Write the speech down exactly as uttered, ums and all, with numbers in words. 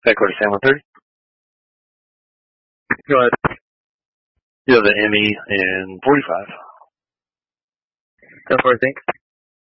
Headquarters San one thirty. Go ahead. You have the M E in forty-five. ten four, thanks.